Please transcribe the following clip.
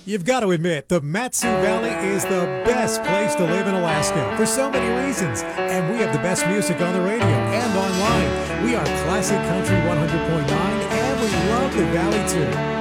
You've got to admit, the Mat-Su Valley is the best place to live in Alaska for so many reasons. And we have the best music on the radio and online. We are Classic Country 100.9, and we love the Valley too.